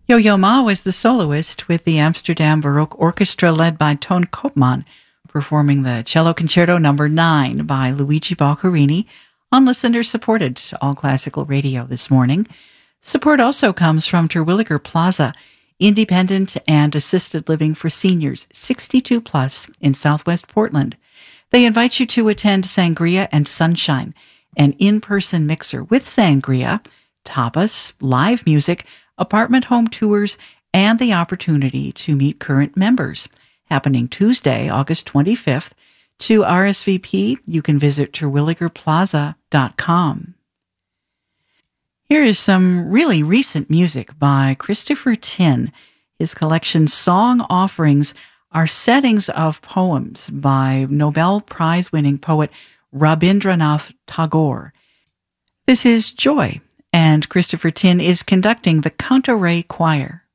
Yo-Yo Ma was the soloist with the Amsterdam Baroque Orchestra led by Toon Koopman, performing the Cello Concerto No. 9 by Luigi Boccherini on listener-supported All Classical Radio this morning. Support also comes from Terwilliger Plaza, independent and assisted living for seniors 62 plus in Southwest Portland. They invite you to attend Sangria and Sunshine, an in-person mixer with sangria, tapas, live music, apartment home tours, and the opportunity to meet current members. Happening Tuesday, August 25th. To RSVP, you can visit terwilligerplaza.com. Here is some really recent music by Christopher Tin. His collection Song Offerings are settings of poems by Nobel Prize-winning poet Rabindranath Tagore. This is Joy, and Christopher Tin is conducting the Canto Ray Choir.